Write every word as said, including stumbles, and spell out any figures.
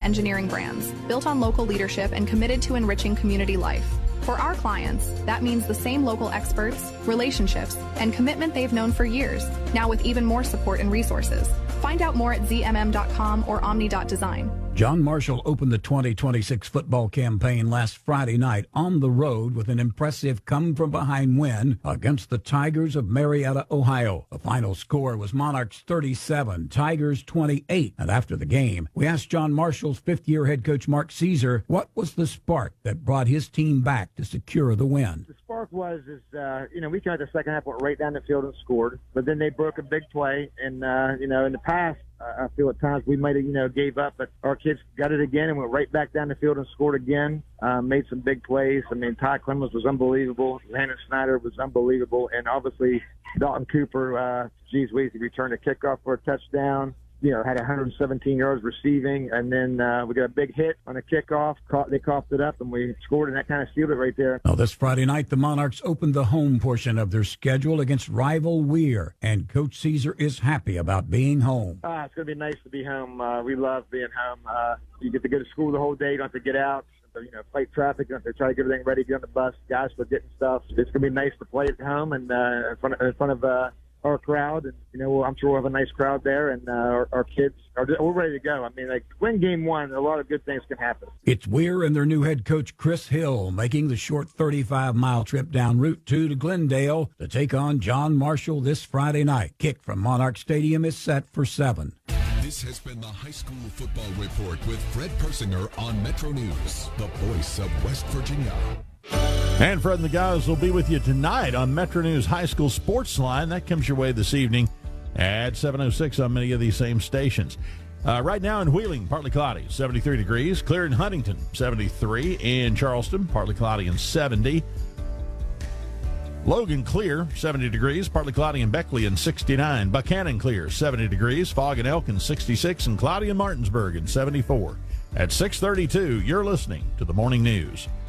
engineering brands, built on local leadership and committed to enriching community life. For our clients, that means the same local experts, relationships, and commitment they've known for years, now with even more support and resources. Find out more at z m m dot com or omni dot design. John Marshall opened the twenty twenty-six football campaign last Friday night on the road with an impressive come-from-behind win against the Tigers of Marietta, Ohio. The final score was Monarchs thirty-seven, Tigers twenty-eight. And after the game, we asked John Marshall's fifth-year head coach Mark Caesar what was the spark that brought his team back to secure the win. The spark was, is uh, you know, we came out the second half, went right down the field and scored, but then they broke a big play. And, uh, you know, in the past, I feel at times we might have, you know, gave up, but our kids got it again and went right back down the field and scored again, uh, made some big plays. I mean, Ty Clemens was unbelievable. Landon Snyder was unbelievable. And obviously Dalton Cooper, uh, geez, we returned a kickoff for a touchdown. You know, had one hundred seventeen yards receiving, and then uh, we got a big hit on a kickoff. Caught, they coughed it up, and we scored, and that kind of sealed it right there. Now, this Friday night, the Monarchs opened the home portion of their schedule against rival Weir, and Coach Caesar is happy about being home. Uh, it's going to be nice to be home. Uh, we love being home. Uh, you get to go to school the whole day. You don't have to get out. You know, fight traffic. You don't have to try to get everything ready, get on the bus. Guys for getting stuff. It's going to be nice to play at home and uh, in front of, in front of uh, our crowd, and you know, I'm sure we'll have a nice crowd there, and uh, our, our kids are we're ready to go. I mean, like, win game one, a lot of good things can happen. It's Weir and their new head coach Chris Hill making the short thirty-five mile trip down Route two to Glendale to take on John Marshall this Friday night. Kick from Monarch Stadium is set for seven. This has been the High School Football Report with Fred Persinger on Metro News, the voice of West Virginia. And Fred and the guys will be with you tonight on Metro News High School Sports Line. That comes your way this evening at seven oh six on many of these same stations. Uh, right now in Wheeling, partly cloudy, seventy-three degrees. Clear in Huntington, seventy-three. In Charleston, partly cloudy and seventy. Logan clear, seventy degrees. Partly cloudy in Beckley and sixty-nine. Buchanan clear, seventy degrees. Fog in Elkin, sixty-six. And cloudy in Martinsburg and seventy-four. At six thirty-two, you're listening to the Morning News.